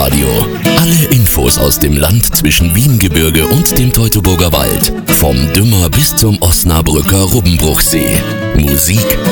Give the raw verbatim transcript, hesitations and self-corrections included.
Live-Radio. Alle Infos aus dem Land zwischen Wiengebirge und dem Teutoburger Wald. Vom Dümmer bis zum Osnabrücker Rubbenbruchsee. Musik,